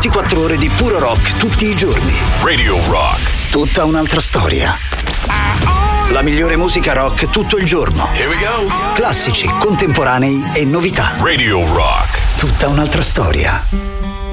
24 ore di puro rock tutti i giorni. Radio Rock. Tutta un'altra storia. La migliore musica rock tutto il giorno. Here we go. Classici, contemporanei e novità. Radio Rock. Tutta un'altra storia.